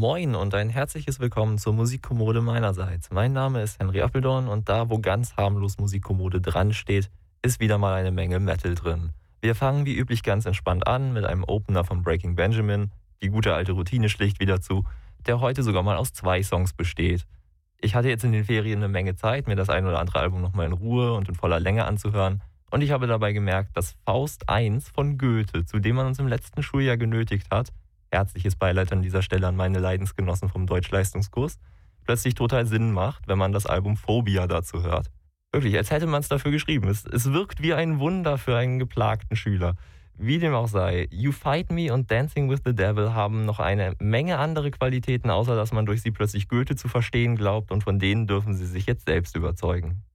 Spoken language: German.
Moin und ein herzliches Willkommen zur Musikkommode meinerseits. Mein Name ist Henry Appeldorn und da, wo ganz harmlos Musikkommode dran steht, ist wieder mal eine Menge Metal drin. Wir fangen wie üblich ganz entspannt an mit einem Opener von Breaking Benjamin. Die gute alte Routine schlägt wieder zu, der heute sogar mal aus 2 Songs besteht. Ich hatte jetzt in den Ferien eine Menge Zeit, mir das ein oder andere Album nochmal in Ruhe und in voller Länge anzuhören. Und ich habe dabei gemerkt, dass Faust I von Goethe, zu dem man uns im letzten Schuljahr genötigt hat, herzliches Beileid an dieser Stelle an meine Leidensgenossen vom Deutschleistungskurs, plötzlich total Sinn macht, wenn man das Album Phobia dazu hört. Wirklich, als hätte man es dafür geschrieben. Es wirkt wie ein Wunder für einen geplagten Schüler. Wie dem auch sei, You Fight Me und Dancing with the Devil haben noch eine Menge andere Qualitäten, außer dass man durch sie plötzlich Goethe zu verstehen glaubt, und von denen dürfen sie sich jetzt selbst überzeugen.